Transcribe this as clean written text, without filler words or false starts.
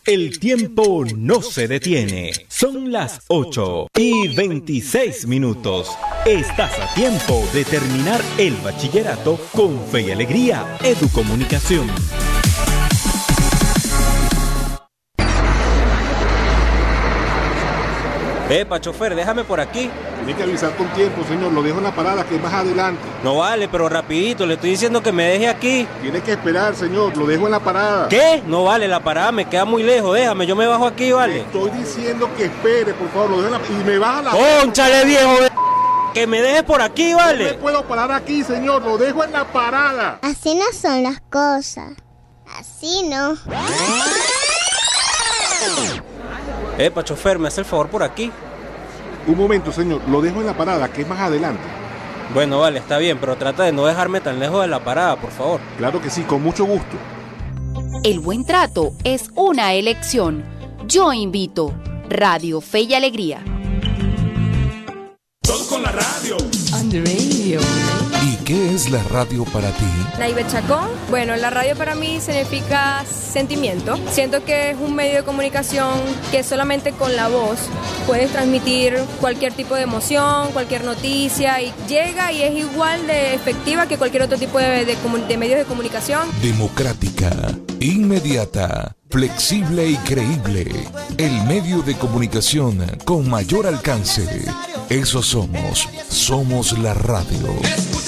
El tiempo no se detiene. Son las 8:26. Estás a tiempo de terminar el bachillerato con fe y alegría. Educomunicación. Chofer, déjame por aquí. Tiene que avisar con tiempo, señor. Lo dejo en la parada, que es más adelante. No vale, pero rapidito, le estoy diciendo que me deje aquí. Tiene que esperar, señor. Lo dejo en la parada. ¿Qué? No vale, la parada me queda muy lejos. Déjame, yo me bajo aquí, vale. Le estoy diciendo que espere, por favor. Lo dejo en la... Y me baja la... ¡Cónchale, viejo! Que me deje por aquí, vale. No me puedo parar aquí, señor. Lo dejo en la parada. Así no son las cosas. Así no. Chofer, ¿me hace el favor por aquí? Un momento, señor. Lo dejo en la parada, que es más adelante. Bueno, vale, está bien, pero trata de no dejarme tan lejos de la parada, por favor. Claro que sí, con mucho gusto. El buen trato es una elección. Yo invito. Radio Fe y Alegría. Todos con la radio. On the radio. ¿Y qué es la radio para ti? Naive Chacón. Bueno, la radio para mí significa sentimiento. Siento que es un medio de comunicación que solamente con la voz puedes transmitir cualquier tipo de emoción, cualquier noticia, y llega y es igual de efectiva que cualquier otro tipo de medios de comunicación. Democrática, inmediata, flexible y creíble. El medio de comunicación con mayor alcance. Eso somos la radio.